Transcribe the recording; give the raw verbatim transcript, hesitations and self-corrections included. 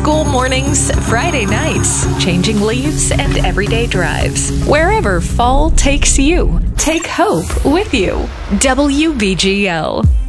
School mornings, Friday nights, changing leaves, and everyday drives. Wherever fall takes you, take hope with you. W B G L.